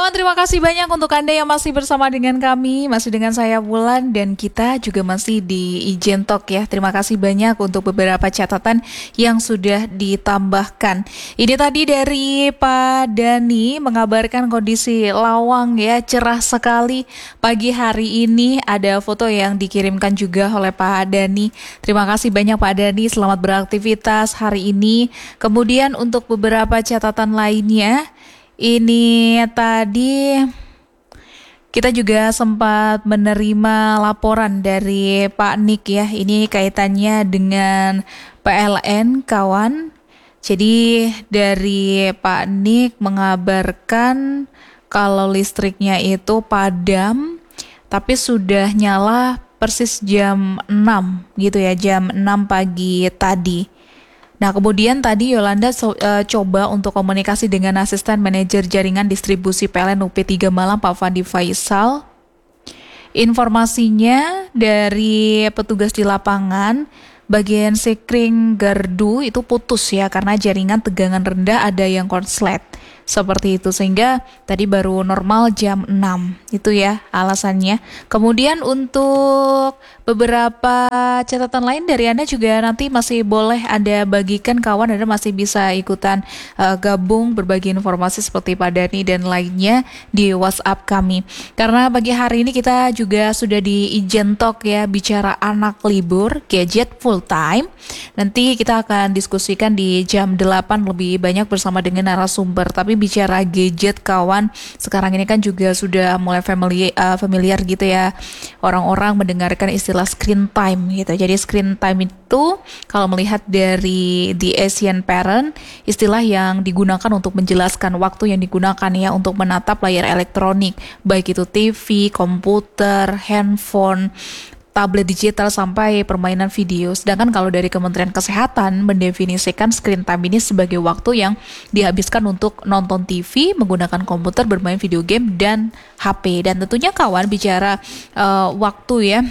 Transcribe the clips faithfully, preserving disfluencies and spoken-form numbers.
kawan, terima kasih banyak untuk Anda yang masih bersama dengan kami, masih dengan saya Wulan, dan kita juga masih di Ijen Talk ya. Terima kasih banyak untuk beberapa catatan yang sudah ditambahkan. Ini tadi dari Pak Dani mengabarkan kondisi Lawang ya, cerah sekali pagi hari ini. Ada foto yang dikirimkan juga oleh Pak Dani. Terima kasih banyak Pak Dani, selamat beraktivitas hari ini. Kemudian untuk beberapa catatan lainnya, ini tadi kita juga sempat menerima laporan dari Pak Nik ya. Ini kaitannya dengan P L N kawan. Jadi dari Pak Nik mengabarkan kalau listriknya itu padam tapi sudah nyala persis jam enam gitu ya, jam enam pagi tadi. Nah, kemudian tadi Yolanda so, uh, coba untuk komunikasi dengan asisten manajer jaringan distribusi P L N U P tiga Malang, Pak Fandi Faisal. Informasinya dari petugas di lapangan, bagian sekring gardu itu putus ya, karena jaringan tegangan rendah ada yang konslet. Seperti itu, sehingga tadi baru normal jam enam. Itu ya alasannya. Kemudian untuk beberapa catatan lain dari Anda juga nanti masih boleh Anda bagikan kawan. Anda masih bisa ikutan uh, gabung berbagi informasi seperti Pak Dani dan lainnya di WhatsApp kami. Karena pagi hari ini kita juga sudah di Ijen Talk ya, bicara anak libur, gadget full time. Nanti kita akan diskusikan di jam delapan lebih banyak bersama dengan narasumber. Tapi bicara gadget kawan, sekarang ini kan juga sudah mulai familiar, uh, familiar gitu ya, orang-orang mendengarkan istilah screen time gitu. Jadi screen time itu kalau melihat dari The Asian Parent, istilah yang digunakan untuk menjelaskan waktu yang digunakan ya untuk menatap layar elektronik, baik itu T V, komputer, handphone, tablet digital sampai permainan video. Sedangkan kalau dari Kementerian Kesehatan mendefinisikan screen time ini sebagai waktu yang dihabiskan untuk nonton T V, menggunakan komputer, bermain video game, dan H P. Dan tentunya kawan bicara uh, waktu ya,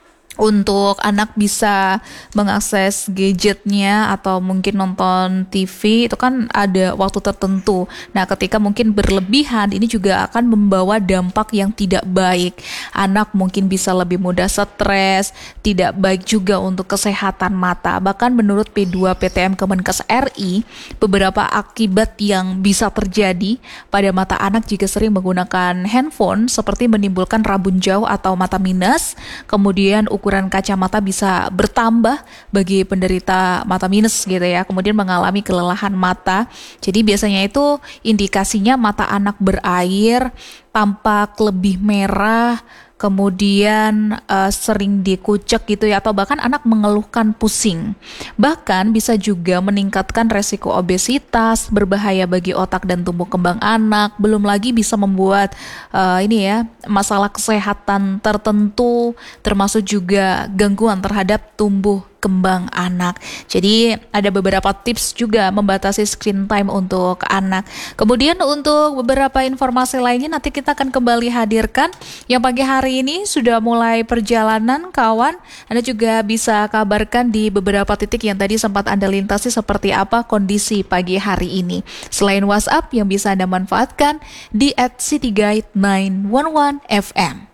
untuk anak bisa mengakses gadgetnya atau mungkin nonton T V itu kan ada waktu tertentu. Nah, ketika mungkin berlebihan ini juga akan membawa dampak yang tidak baik. Anak mungkin bisa lebih mudah stres, tidak baik juga untuk kesehatan mata. Bahkan menurut P dua P T M Kemenkes R I, beberapa akibat yang bisa terjadi pada mata anak jika sering menggunakan handphone seperti menimbulkan rabun jauh atau mata minus, kemudian ukuran kacamata bisa bertambah bagi penderita mata minus gitu ya, kemudian mengalami kelelahan mata. Jadi biasanya itu indikasinya mata anak berair, tampak lebih merah, kemudian uh, sering dikucek gitu ya, atau bahkan anak mengeluhkan pusing. Bahkan bisa juga meningkatkan resiko obesitas, berbahaya bagi otak dan tumbuh kembang anak, belum lagi bisa membuat uh, ini ya, masalah kesehatan tertentu, termasuk juga gangguan terhadap tumbuh kembang anak. Jadi ada beberapa tips juga membatasi screen time untuk anak. Kemudian untuk beberapa informasi lainnya nanti kita akan kembali hadirkan. Yang pagi hari ini sudah mulai perjalanan kawan, Anda juga bisa kabarkan di beberapa titik yang tadi sempat Anda lintasi seperti apa kondisi pagi hari ini. Selain WhatsApp yang bisa Anda manfaatkan di at city guide sembilan satu satu F M.